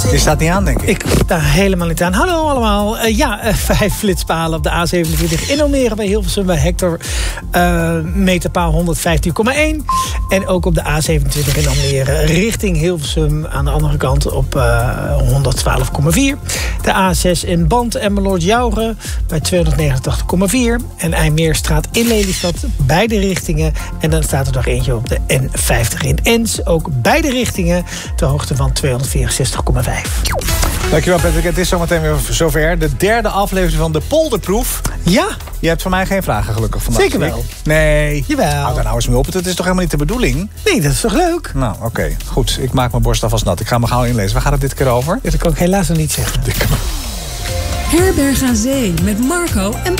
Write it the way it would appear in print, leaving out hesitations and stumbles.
Je staat niet aan, denk ik. Ik sta helemaal niet aan. Hallo allemaal. 5 flitspalen op de A27 in Almere bij Hilversum bij Hector. Meterpaal 115,1. En ook op de A27 in Almere richting Hilversum aan de andere kant op 112,4. De A6 in Band Emmeloord-Jouren bij 289,4. En IJmeerstraat in Lelystad, beide richtingen. En dan staat er nog eentje op de N50 in Ens. Ook beide richtingen ter hoogte van 264,5. Dankjewel, Patrick. Het is zometeen weer zover. De derde aflevering van de Polderproef. Ja. Je hebt van mij geen vragen gelukkig vandaag. Zeker wel. Nee. Jawel. Hou daar nou eens mee op. Het is toch helemaal niet de bedoeling? Nee, dat is toch leuk? Nou, oké. Goed. Ik maak mijn borst alvast nat. Ik ga me gauw inlezen. Waar gaat het dit keer over? Dat kan ik helaas nog niet zeggen. Herberg aan Zee met Marco en